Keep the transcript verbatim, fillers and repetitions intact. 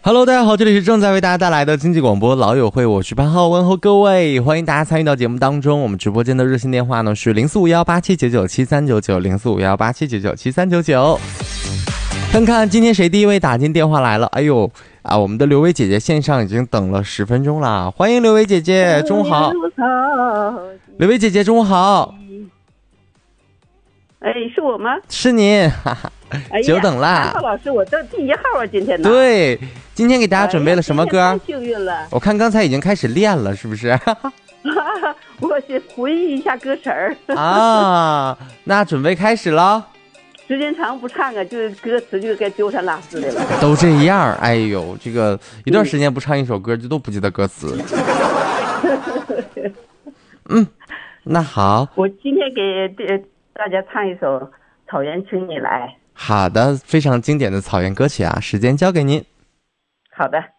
Hello， 大家好，这里是正在为大家带来的经济广播老友会，我是潘浩，问候各位，欢迎大家参与到节目当中。我们直播间的热线电话呢是零四五幺八七九九七三九九零四五幺八七九九七三九九。看看今天谁第一位打进电话来了？哎呦啊，我们的刘薇姐姐线上已经等了十分钟了，欢迎刘薇姐姐，中午好。刘薇姐姐，中午好。 哎，是我吗？ 是您，哈哈， 哎、 久等啦。 潘老师，我这第一号啊，今天呢。 对，今天给大家准备了什么歌？ 哎、太幸运了。 我看刚才已经开始练了，是不是？ 我先回忆一下歌词儿。 啊，那准备开始了。 时间长不唱啊，就是歌词就该丢三落四的了。 都这样，哎呦，这个一段时间不唱一首歌，就都不记得歌词。嗯，那好， 我今天给大家唱一首《草原请你来》。 好的，非常经典的草原歌曲啊，时间交给您。 好的。